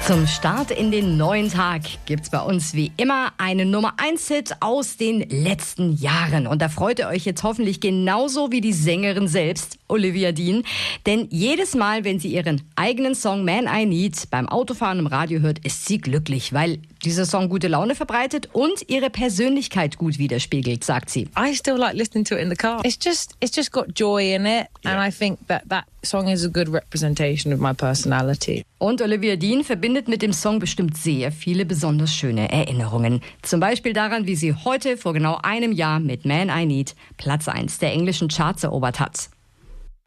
Zum Start in den neuen Tag gibt's bei uns wie immer einen Nummer-1-Hit aus den letzten Jahren. Und da freut ihr euch jetzt hoffentlich genauso wie die Sängerin selbst, Olivia Dean. Denn jedes Mal, wenn sie ihren eigenen Song Man I Need beim Autofahren im Radio hört, ist sie glücklich, weil dieser Song gute Laune verbreitet und ihre Persönlichkeit gut widerspiegelt, sagt sie. I still like listening to it in the car. It's just got joy in it, and I think that song is a good representation of my personality. Und Olivia Dean verbindet mit dem Song bestimmt sehr viele besonders schöne Erinnerungen. Zum Beispiel daran, wie sie heute vor genau einem Jahr mit Man I Need Platz 1 der englischen Charts erobert hat.